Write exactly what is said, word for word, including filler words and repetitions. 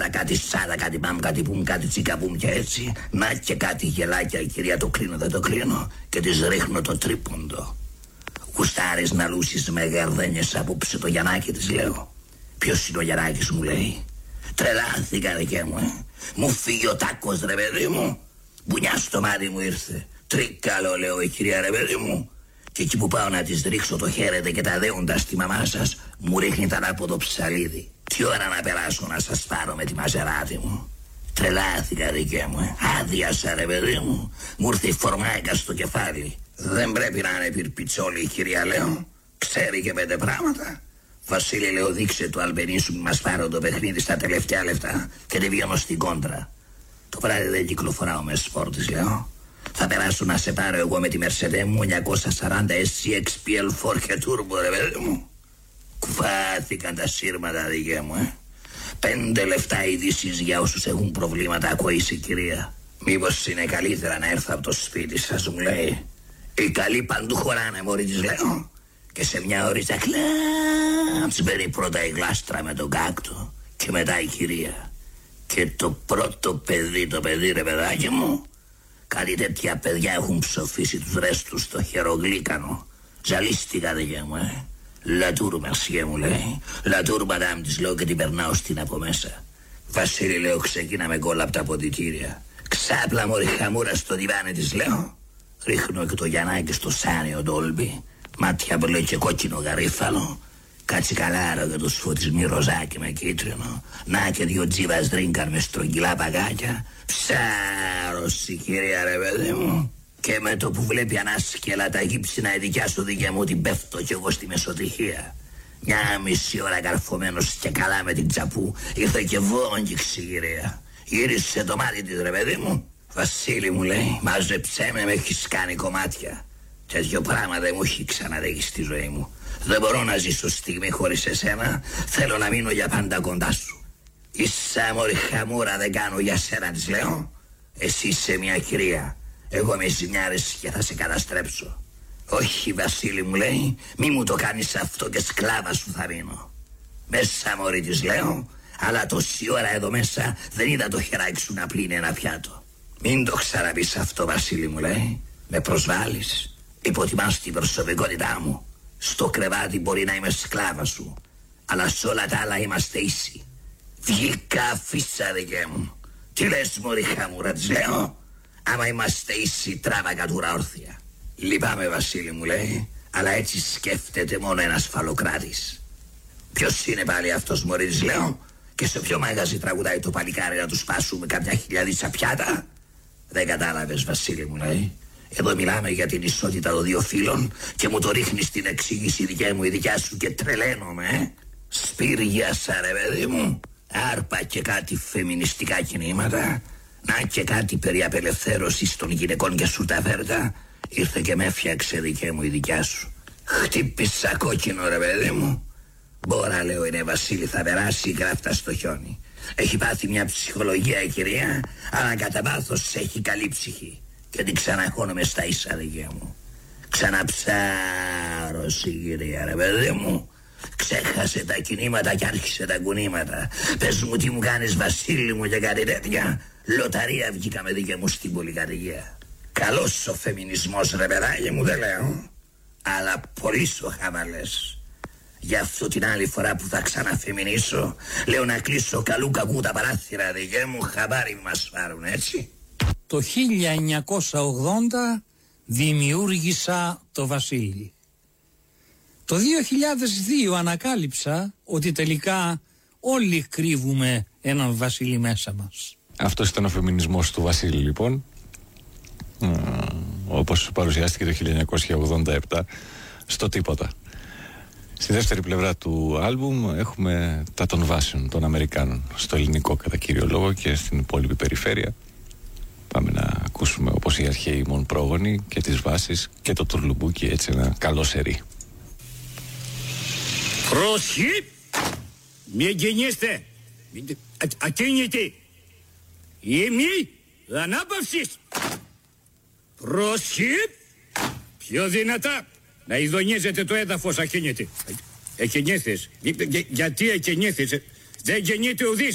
πατάτα, κάτι σάλα, κάτι μπαμ, κάτι πουμ, κάτι τσίκα πουμ και έτσι. Να και κάτι γελάκια, κυρία, το κλείνω, δεν το κλείνω. Και της ρίχνω το τρίποντο. Γουστάρεις να λούσεις με γαρδένιες απόψε το Γιαννάκι, της λέω. Ποιος είναι ο Γιαννάκης, μου λέει. Τρελάθηκα, δικέ μου, ε. Μου φύγει ο τάκος, ρε παιδί μου. Μπουνιά στο μάτι μου ήρθε. Τρίκαλο, λέω, η κυρία, ρε παιδί μου. Και εκεί που πάω να της ρίξω το χαίρετε και τα δέοντα στη μαμά σας, μου ρίχνει τα από το ψαλίδι. Τι ώρα να περάσω να σας πάρω με τη μαζεράτη μου. Τρελάθηκα, δικέ μου, ε. Άδειασα, ρε παιδί μου. Μου ήρθε η φορμάικα στο κεφάλι. Δεν πρέπει να είναι πυρπιτσόλη η κυρία, λέω. Ξέρει και πέντε πράγματα. Βασίλη, λέω, δείξε του Αλμπενίσου που μας πάρω το παιχνίδι στα τελευταία λεφτά και δεν βγαίνω στην κόντρα. Το βράδυ δεν κυκλοφοράω με σπορ, λέω. Θα περάσω να σε πάρω εγώ με τη Mercedes μου εννιακόσια σαράντα ες σι εξ πι ελ φορ και turbo, ρε παιδί μου. Κουφάθηκαν τα σύρματα, δικέ μου, ε. Πέντε λεφτά ειδήσεις για όσους έχουν προβλήματα, ακούεις η κυρία. Μήπως είναι καλύτερα να έρθω από το σπίτι σας, μου λέει. Οι καλοί παντού χωράνε, μωρή, της λέω. Και σε μια ώριτσα κλαμπς μπαίνει πρώτα η γλάστρα με τον κάκτο και μετά η κυρία. Και το πρώτο παιδί, το παιδί, ρε παιδάκι μου, κάτι τέτοια παιδιά έχουν ψοφήσει τους ρέστους στο χερογλύκανο. Ζαλίστηκα, δικέ μου, ε. Λατούρ, μερσιέ, μου λέει. Λατούρ, μαντάμ, της λέω και την περνάω στην από μέσα. Βασίλη, λέω, ξεκίνα με κόλλα από τα ποντιτήρια. Ξάπλα, μωρή χαμούρα στο διβάνι, της λέω. Ρίχνω και το Γιαννάκι στο σάνιο ντόλμπι. Μάτια μπλε και κόκκινο γαρίφαλο. Κάτσε καλάρο και το σφωτισμί ροζάκι με κίτρινο. Να και δυο τζίβας δρίνκαν με στρογγυλά παγάκια. Ψάρωση, κυρία, ρε παιδί μου. Και με το που βλέπει ανάσκελα τα γύψινα η δικιά σου, δικέ μου, την πέφτω κι εγώ στη μεσοτυχία. Μια μισή ώρα καρφωμένος και καλά με την τσαπού, ήρθε και βόγγιξη, κυρία. Γύρισε το μάτι της, ρε παιδί μου. Βασίλη, μου λέει, μάζεψέ με, με έχεις κάνει κομμάτια. Τέτοιο πράγμα δεν μου έχει ξαναδεί στη ζωή μου. Δεν μπορώ να ζήσω στιγμή χωρίς εσένα. Θέλω να μείνω για πάντα κοντά σου. Ίσα, μωρή χαμούρα, δεν κάνω για σένα, της λέω. Εσύ είσαι μια κυρία. Εγώ είμαι ζημιάρης και θα σε καταστρέψω. Όχι, Βασίλη, μου λέει, μη μου το κάνεις αυτό και σκλάβα σου θα μείνω. Μέσα, μωρή, της λέω, αλλά τόση ώρα εδώ μέσα δεν είδα το χεράκι σου να πλύνει ένα πιάτο. Μην το ξαναπείς αυτό, Βασίλη, μου λέει. Με προσβάλλεις. Υποτιμάς την προσωπικότητά μου. Στο κρεβάτι μπορεί να είμαι σκλάβα σου, αλλά σε όλα τα άλλα είμαστε ίσοι. Βγήκα, φύσα, δικέ μου. Τι λες, μωρή χαμούρα, της λέω. Άμα είμαστε ίσοι, τράβα κατούρα όρθια. Λυπάμαι, Βασίλη, μου λέει, αλλά έτσι σκέφτεται μόνο ένας φαλοκράτης. Ποιος είναι πάλι αυτός, μωρή, της λέω. Και σε ποιο μαγαζί τραγουδάει το παλικάρι να του σπάσουμε κάποια χιλιαδίτσα πιάτα. Δεν κατάλαβες, Βασίλη, μου λέει. Εδώ μιλάμε για την ισότητα των δύο φίλων και μου το ρίχνεις την εξήγηση δικιά μου, η δικιά σου, και τρελαίνομαι, ε. Σπήριασα, ρε παιδί μου. Άρπα και κάτι φεμινιστικά κινήματα. Να και κάτι περί απελευθέρωσης των γυναικών και σουρταβέρτα. Ήρθε και με έφτιαξε, δικέ μου, η δικιά σου. Χτύπησα κόκκινο, ρε παιδί μου. Μπόρα, λέω, είναι, Βασίλη, θα περάσει η γράφτα στο χιόνι. Έχει πάθει μια ψυχολογία η κυρία, αλλά κατά βάθος έχει καλή ψυχή. Και την ξαναχώνομαι στα ίσα, δικέ μου. Ξαναψάρωση, κυρία, ρε παιδί μου. Ξέχασε τα κινήματα και άρχισε τα κουνήματα. Πες μου τι μου κάνεις, Βασίλη μου, και κάτι τέτοια. Λοταρία βγήκαμε, δικέ μου, στην πολυκατοικία. Καλός ο φεμινισμός, ρε παιδάκι μου, δεν λέω. Αλλά πολύ σου χαβαλές. Γι' αυτό την άλλη φορά που θα ξαναφεμινήσω, λέω να κλείσω καλού κακού τα παράθυρα, δικέ μου, χαμπάρι μας πάρουν, έτσι. Το χίλια εννιακόσια ογδόντα δημιούργησα το Βασίλη. Το δύο χιλιάδες δύο ανακάλυψα ότι τελικά όλοι κρύβουμε έναν Βασίλη μέσα μας. Αυτός ήταν ο φεμινισμός του Βασίλη, λοιπόν, ε, όπως παρουσιάστηκε το χίλια εννιακόσια ογδόντα επτά στο Τίποτα. Στη δεύτερη πλευρά του άλμπουμ έχουμε τα των βάσεων των Αμερικάνων, στο ελληνικό κατά κύριο λόγο, και στην υπόλοιπη περιφέρεια. Πάμε να ακούσουμε, όπως οι αρχαίοι μον πρόγονοι, και τις βάσεις και το τουρλουμπούκι, έτσι ένα καλό σερί. Πρόσχη! Μη γεννήστε! Ακίνητη! Ημί ανάπαυσης! Πρόσχη! Πιο δυνατά! Να ειδονίζετε το έδαφος, ακίνητη! Εκινήθης! Γιατί εκινήθης? Δεν γεννείται ουδής!